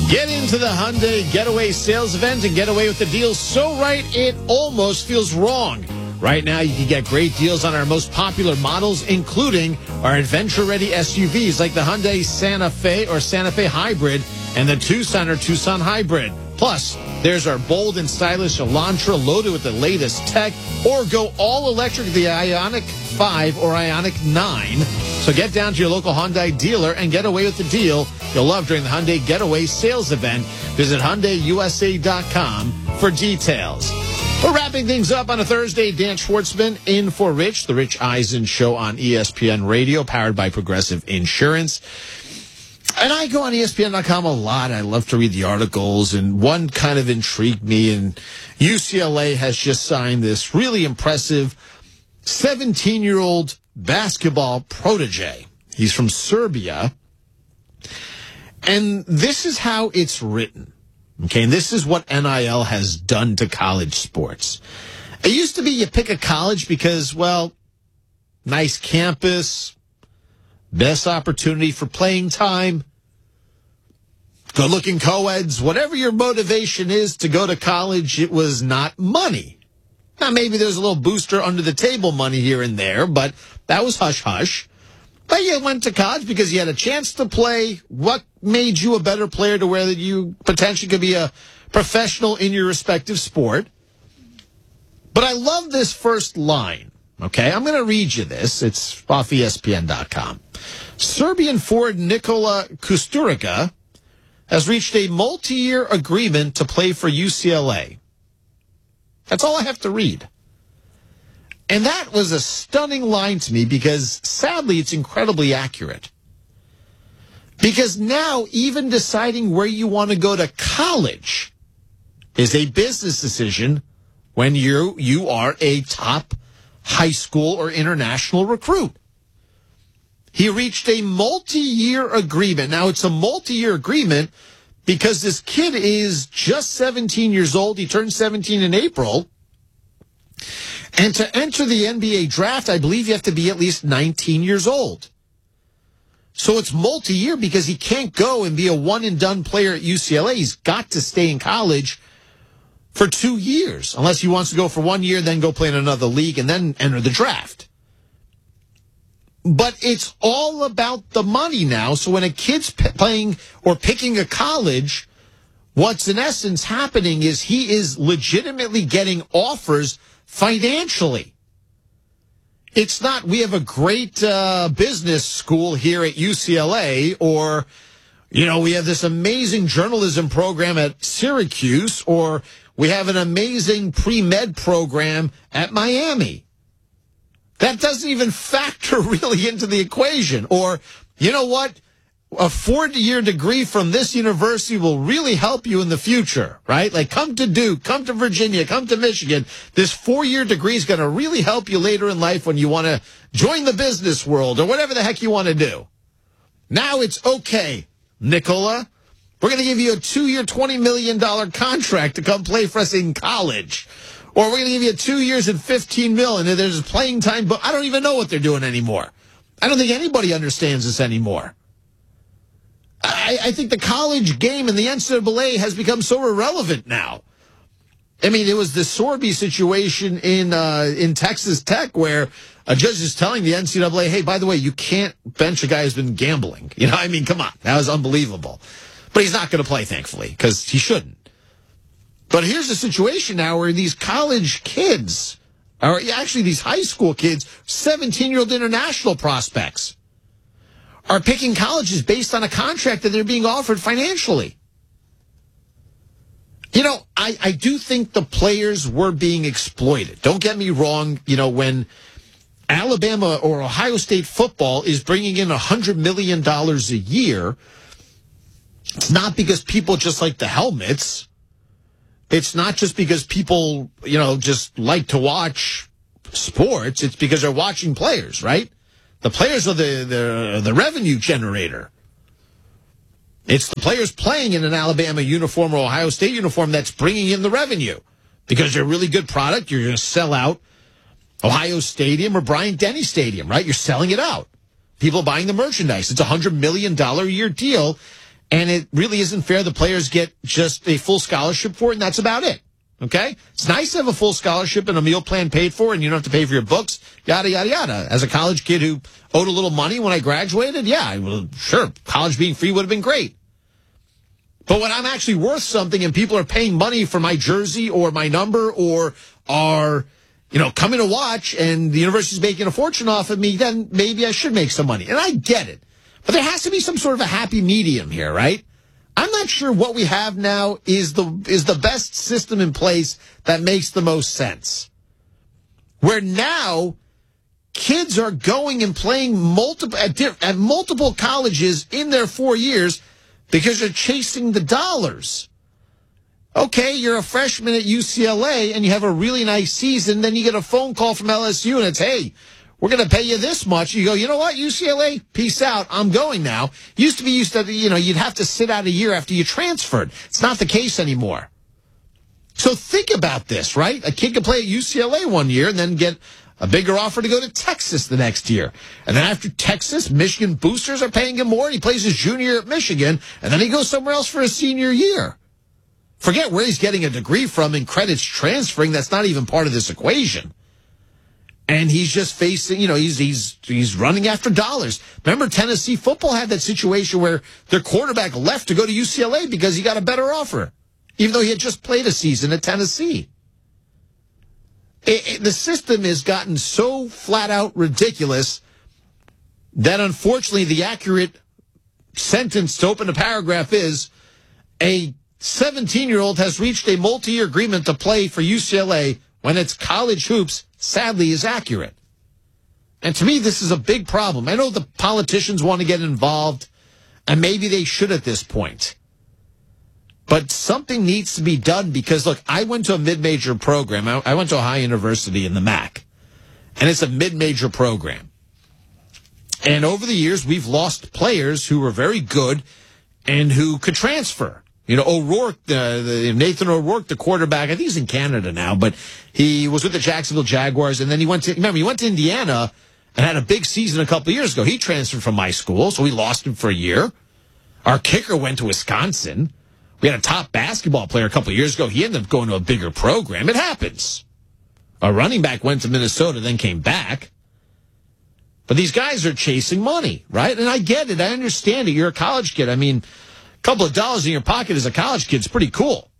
Get into the Hyundai Getaway sales event and get away with the deal so right it almost feels wrong. Right now, you can get great deals on our most popular models, including our adventure-ready SUVs like the Hyundai Santa Fe or Santa Fe Hybrid and the Tucson or Tucson Hybrid. Plus, there's our bold and stylish Elantra loaded with the latest tech, or go all-electric the Ioniq 5 or Ioniq 9. So get down to your local Hyundai dealer and get away with the deal you'll love during the Hyundai Getaway sales event. Visit HyundaiUSA.com for details. We're wrapping things up on a Thursday. Dan Schwartzman in for Rich, the Rich Eisen Show on ESPN Radio, powered by Progressive Insurance. And I go on ESPN.com a lot. I love to read the articles, and one kind of intrigued me, and UCLA has just signed this really impressive 17-year-old basketball protege. He's from Serbia, and this is how it's written. Okay, and this is what NIL has done to college sports. It used to be you pick a college because, well, nice campus, best opportunity for playing time, good-looking co-eds, whatever your motivation is to go to college, it was not money. Now, maybe there's a little booster under the table money here and there, but that was hush-hush. But you went to college because you had a chance to play. What made you a better player to where that you potentially could be a professional in your respective sport? But I love this first line, okay? I'm going to read you this. It's off ESPN.com. Serbian forward Nikola Kusturica has reached a multi-year agreement to play for UCLA. That's all I have to read. And that was a stunning line to me because, sadly, it's incredibly accurate. Because now, even deciding where you want to go to college is a business decision when you are a top high school or international recruit. He reached a multi-year agreement. Now, it's a multi-year agreement because this kid is just 17 years old. He turned 17 in April. And to enter the NBA draft, I believe you have to be at least 19 years old. So it's multi-year because he can't go and be a one-and-done player at UCLA. He's got to stay in college for 2 years, unless he wants to go for 1 year, then go play in another league, and then enter the draft. But it's all about the money now. So when a kid's playing or picking a college, what's in essence happening is he is legitimately getting offers financially. It's not, we have a great business school here at UCLA, or, you know, we have this amazing journalism program at Syracuse, or we have an amazing pre-med program at Miami. That doesn't even factor really into the equation. Or, you know what? A 4-year degree from this university will really help you in the future, right? Like, come to Duke, come to Virginia, come to Michigan. This 4-year degree is going to really help you later in life when you want to join the business world or whatever the heck you want to do. Now it's okay, Nikola. We're going to give you a 2-year, $20 million contract to come play for us in college. Or we're going to give you 2 years and $15 million, and there's playing time, but I don't even know what they're doing anymore. I don't think anybody understands this anymore. I think the college game and the NCAA has become so irrelevant now. I mean, it was the Sorby situation in Texas Tech where a judge is telling the NCAA, hey, by the way, you can't bench a guy who's been gambling. You know, I mean, come on. That was unbelievable. But he's not going to play, thankfully, because he shouldn't. But here's a situation now where these college kids, or actually these high school kids, 17-year-old international prospects, are picking colleges based on a contract that they're being offered financially. You know, I do think the players were being exploited. Don't get me wrong. You know, when Alabama or Ohio State football is bringing in $100 million a year, it's not because people just like the helmets. It's not just because people, you know, just like to watch sports. It's because they're watching players, right? The players are the revenue generator. It's the players playing in an Alabama uniform or Ohio State uniform that's bringing in the revenue. Because they're a really good product, you're going to sell out Ohio Stadium or Bryant-Denny Stadium, right? You're selling it out. People buying the merchandise. It's a $100 million a year deal. And it really isn't fair. The players get just a full scholarship for it, and that's about it. Okay? It's nice to have a full scholarship and a meal plan paid for, and you don't have to pay for your books, yada, yada, yada. As a college kid who owed a little money when I graduated, yeah, sure, college being free would have been great. But when I'm actually worth something and people are paying money for my jersey or my number or are, coming to watch and the university's making a fortune off of me, then maybe I should make some money. And I get it. But there has to be some sort of a happy medium here, right? I'm not sure what we have now is the best system in place that makes the most sense. Where now kids are going and playing at multiple colleges in their 4 years because they're chasing the dollars. Okay, you're a freshman at UCLA and you have a really nice season, then you get a phone call from LSU and it's, hey, we're going to pay you this much. You go, you know what, UCLA, peace out. I'm going now. Used to, you'd have to sit out a year after you transferred. It's not the case anymore. So think about this, right? A kid can play at UCLA 1 year and then get a bigger offer to go to Texas the next year. And then after Texas, Michigan boosters are paying him more. And he plays his junior year at Michigan. And then he goes somewhere else for his senior year. Forget where he's getting a degree from and credits transferring. That's not even part of this equation. And he's just facing, he's running after dollars. Remember, Tennessee football had that situation where their quarterback left to go to UCLA because he got a better offer, even though he had just played a season at Tennessee. The system has gotten so flat out ridiculous that unfortunately the accurate sentence to open a paragraph is a 17-year-old has reached a multi-year agreement to play for UCLA when it's college hoops, sadly, is accurate. And to me, this is a big problem. I know the politicians want to get involved, and maybe they should at this point. But something needs to be done because, look, I went to a mid-major program. I went to Ohio University in the MAC, and it's a mid-major program. And over the years, we've lost players who were very good and who could transfer. O'Rourke, Nathan O'Rourke, the quarterback, I think he's in Canada now, but he was with the Jacksonville Jaguars, and then he went to Indiana and had a big season a couple of years ago. He transferred from my school, so we lost him for a year. Our kicker went to Wisconsin. We had a top basketball player a couple of years ago. He ended up going to a bigger program. It happens. Our running back went to Minnesota, then came back. But these guys are chasing money, right? And I get it. I understand it. You're a college kid. I mean, a couple of dollars in your pocket as a college kid is pretty cool.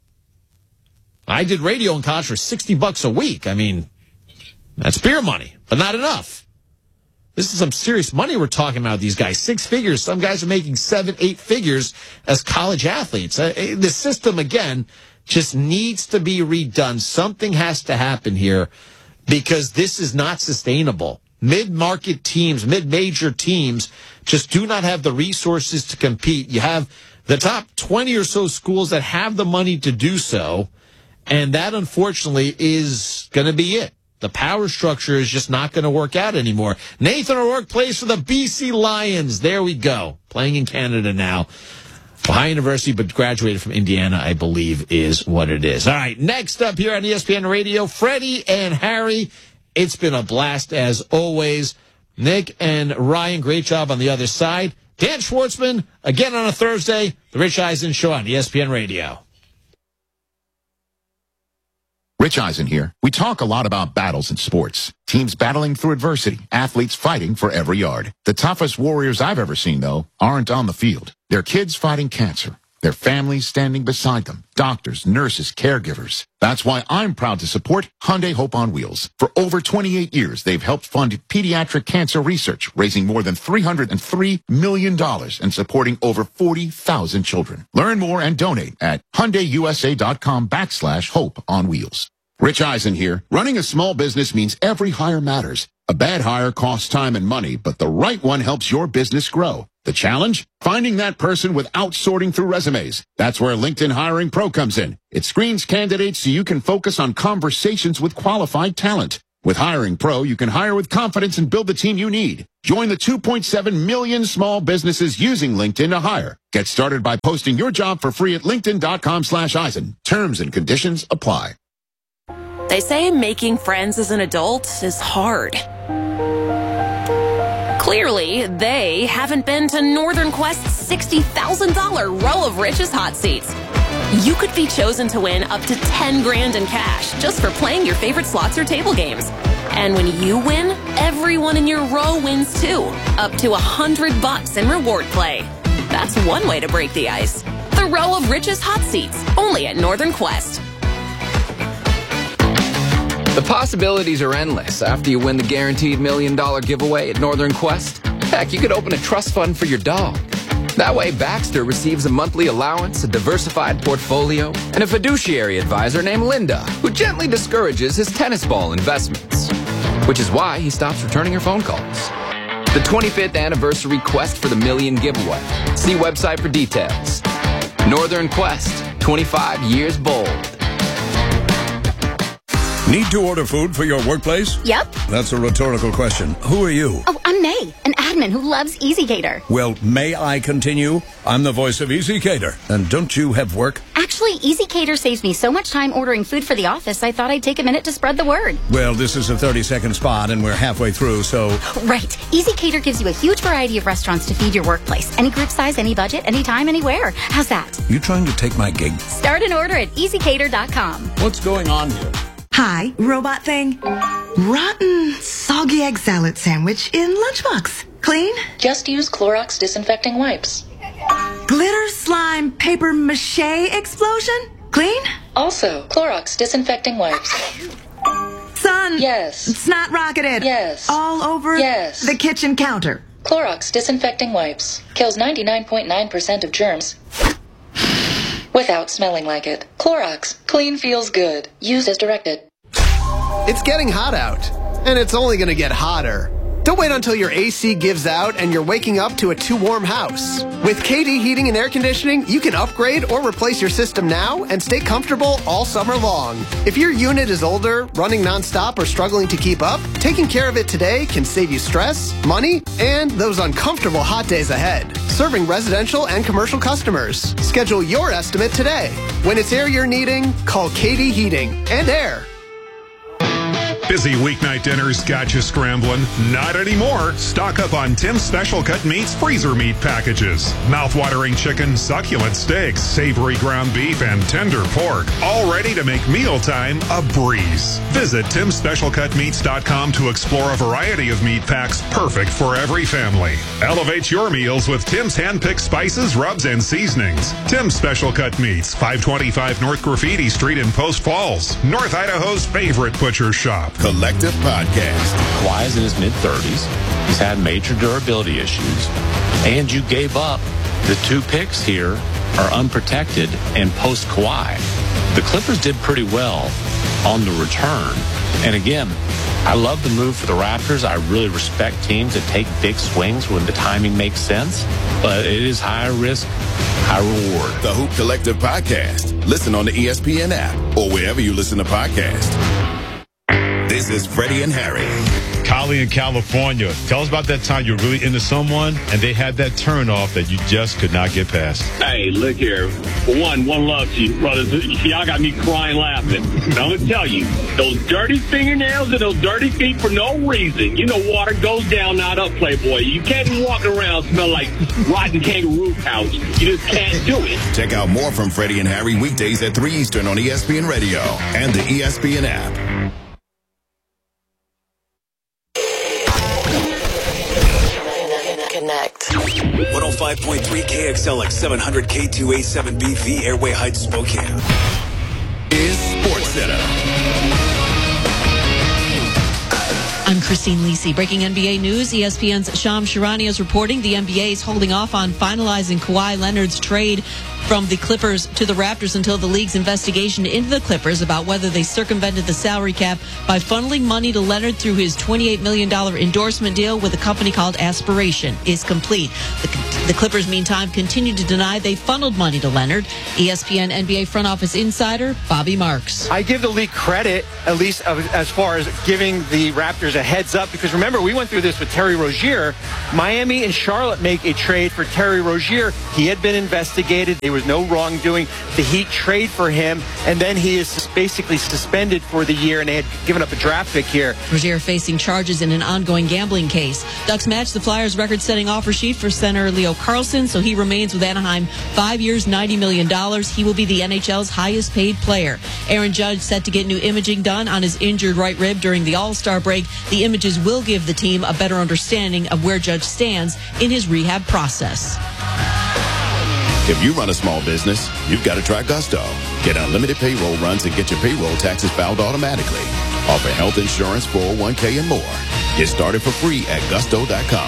I did radio in college for $60 a week. I mean, that's beer money, but not enough. This is some serious money we're talking about, these guys. 6 figures. Some guys are making 7, 8 figures as college athletes. The system, again, just needs to be redone. Something has to happen here because this is not sustainable. Mid-market teams, mid-major teams just do not have the resources to compete. You have the top 20 or so schools that have the money to do so, and that, unfortunately, is going to be it. The power structure is just not going to work out anymore. Nathan O'Rourke plays for the BC Lions. There we go. Playing in Canada now. Ohio University, but graduated from Indiana, I believe, is what it is. All right, next up here on ESPN Radio, Freddie and Harry. It's been a blast as always. Nick and Ryan, great job on the other side. Dan Schwartzman, again on a Thursday, The Rich Eisen Show on ESPN Radio. Rich Eisen here. We talk a lot about battles in sports. Teams battling through adversity. Athletes fighting for every yard. The toughest warriors I've ever seen, though, aren't on the field. They're kids fighting cancer. Their families standing beside them. Doctors, nurses, caregivers. That's why I'm proud to support Hyundai Hope on Wheels. For over 28 years, they've helped fund pediatric cancer research, raising more than $303 million and supporting over 40,000 children. Learn more and donate at HyundaiUSA.com/Hope on Wheels. Rich Eisen here. Running a small business means every hire matters. A bad hire costs time and money, but the right one helps your business grow. The challenge? Finding that person without sorting through resumes. That's where LinkedIn Hiring Pro comes in. It screens candidates so you can focus on conversations with qualified talent. With Hiring Pro, you can hire with confidence and build the team you need. Join the 2.7 million small businesses using LinkedIn to hire. Get started by posting your job for free at linkedin.com/Eisen. Terms and conditions apply. They say making friends as an adult is hard. Clearly, they haven't been to Northern Quest's $60,000 Row of Riches hot seats. You could be chosen to win up to 10 grand in cash just for playing your favorite slots or table games. And when you win, everyone in your row wins too, up to $100 in reward play. That's one way to break the ice. The Row of Riches hot seats, only at Northern Quest. The possibilities are endless after you win the guaranteed $1 million giveaway at Northern Quest. Heck, you could open a trust fund for your dog. That way, Baxter receives a monthly allowance, a diversified portfolio, and a fiduciary advisor named Linda, who gently discourages his tennis ball investments. Which is why he stops returning her phone calls. The 25th anniversary Quest for the Million giveaway. See website for details. Northern Quest, 25 years bold. Need to order food for your workplace? Yep. That's a rhetorical question. Who are you? Oh, I'm May, an admin who loves EasyCater. Well, may I continue? I'm the voice of EasyCater. And don't you have work? Actually, EasyCater saves me so much time ordering food for the office, I thought I'd take a minute to spread the word. Well, this is a 30-second spot, and we're halfway through, so... Right. EasyCater gives you a huge variety of restaurants to feed your workplace. Any group size, any budget, anytime, anywhere. How's that? You trying to take my gig? Start an order at easycater.com. What's going on here? Hi, robot thing. Rotten, soggy egg salad sandwich in lunchbox. Clean? Just use Clorox disinfecting wipes. Glitter slime paper mache explosion? Clean? Also, Clorox disinfecting wipes. Son. Yes. Snot rocketed. Yes. All over Yes. the kitchen counter. Clorox disinfecting wipes. Kills 99.9% of germs without smelling like it. Clorox. Clean feels good. Used as directed. It's getting hot out, and it's only going to get hotter. Don't wait until your AC gives out and you're waking up to a too warm house. With KD Heating and Air Conditioning, you can upgrade or replace your system now and stay comfortable all summer long. If your unit is older, running nonstop, or struggling to keep up, taking care of it today can save you stress, money, and those uncomfortable hot days ahead. Serving residential and commercial customers. Schedule your estimate today. When it's air you're needing, call KD Heating and Air. Busy weeknight dinners got you scrambling? Not anymore. Stock up on Tim's Special Cut Meats freezer meat packages. Mouth-watering chicken, succulent steaks, savory ground beef, and tender pork. All ready to make mealtime a breeze. Visit TimSpecialCutMeats.com to explore a variety of meat packs perfect for every family. Elevate your meals with Tim's hand-picked spices, rubs, and seasonings. Tim's Special Cut Meats, 525 North Graffiti Street in Post Falls, North Idaho's favorite butcher shop. Collective Podcast. Kawhi is in his mid-30s. He's had major durability issues. And you gave up. The 2 picks here are unprotected and post-Kawhi. The Clippers did pretty well on the return. And again, I love the move for the Raptors. I really respect teams that take big swings when the timing makes sense. But it is high risk, high reward. The Hoop Collective Podcast. Listen on the ESPN app or wherever you listen to podcasts. This is Freddie and Harry. Kylie in California. Tell us about that time you're really into someone and they had that turn off that you just could not get past. Hey, look here. One love to you, brothers. Y'all got me crying laughing. I'm going to tell you, those dirty fingernails and those dirty feet for no reason. You know water goes down, not up, Playboy. You can't be walking around smell like rotten kangaroo pouch. You just can't do it. Check out more from Freddie and Harry weekdays at 3 Eastern on ESPN Radio and the ESPN app. Connect. 105.3 KXLX 700 K2A7BV Airway Heights Spokane is Sports Center. I'm Christine Lisi. Breaking NBA news. ESPN's Shams Charania is reporting the NBA is holding off on finalizing Kawhi Leonard's trade from the Clippers to the Raptors until the league's investigation into the Clippers about whether they circumvented the salary cap by funneling money to Leonard through his $28 million endorsement deal with a company called Aspiration is complete. The Clippers, meantime, continue to deny they funneled money to Leonard. ESPN NBA front office insider Bobby Marks. I give the league credit, at least as far as giving the Raptors a heads up, because remember, we went through this with Terry Rozier. Miami and Charlotte make a trade for Terry Rozier. He had been investigated. They was no wrongdoing. The Heat trade for him, and then he is basically suspended for the year, and they had given up a draft pick here. Rozier facing charges in an ongoing gambling case. Ducks match the Flyers' record-setting offer sheet for center Leo Carlsson, so he remains with Anaheim 5 years, $90 million. He will be the NHL's highest-paid player. Aaron Judge set to get new imaging done on his injured right rib during the All-Star break. The images will give the team a better understanding of where Judge stands in his rehab process. If you run a small business, you've got to try Gusto. Get unlimited payroll runs and get your payroll taxes filed automatically. Offer health insurance, 401k, and more. Get started for free at gusto.com.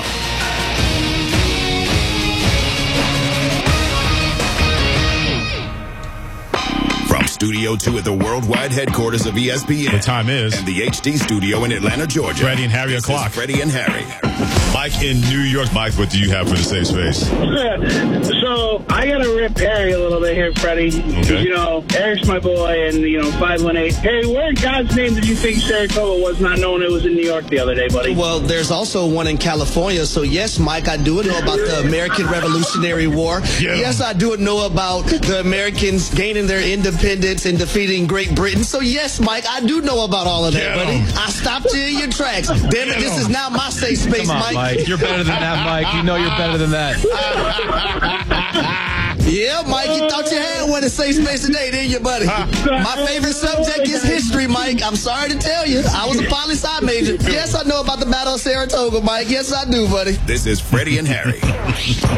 Studio 2 at the worldwide headquarters of ESPN. The time is. And the HD studio in Atlanta, Georgia. Freddie and Harry o'clock. Freddie and Harry. Mike in New York. Mike, what do you have for the safe space? So, I got to rip Harry a little bit here, Freddie. Okay. You know, Eric's my boy, and, 518. Harry, where in God's name did you think Saratoga was, not knowing it was in New York the other day, buddy? Well, there's also one in California. So, yes, Mike, I do know about the American Revolutionary War. Yeah. Yes, I do know about the Americans gaining their independence and defeating Great Britain. So, yes, Mike, I do know about all of that, buddy. I stopped you in your tracks. Damn it, this is now my safe space, Come on, Mike. You're better than that, Mike. You know you're better than that. Yeah, Mike, you thought you had one in safe space today, didn't you, buddy? My favorite subject is history, Mike. I'm sorry to tell you. I was a poli-sci major. Yes, I know about the Battle of Saratoga, Mike. Yes, I do, buddy. This is Freddie and Harry.